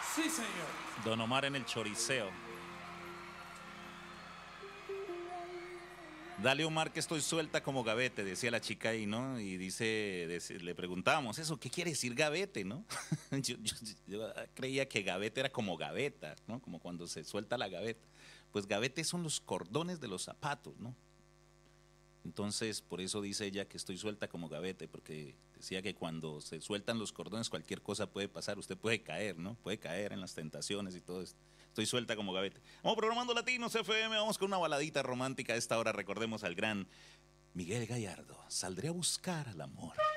Sí, señor. Don Omar en el choriceo. Dale, Omar, que estoy suelta como gavete, decía la chica ahí, ¿no? Y le preguntábamos eso, ¿qué quiere decir gavete, no? Yo creía que gavete era como gaveta, ¿no? Como cuando se suelta la gaveta. Pues gavete son los cordones de los zapatos, ¿no? Entonces, por eso dice ella que estoy suelta como gavete, porque decía que cuando se sueltan los cordones cualquier cosa puede pasar, usted puede caer, ¿no? Puede caer en las tentaciones y todo esto. Estoy suelta como gavete. Vamos programando Latinos FM, vamos con una baladita romántica a esta hora. Recordemos al gran Miguel Gallardo. Saldré a buscar al amor.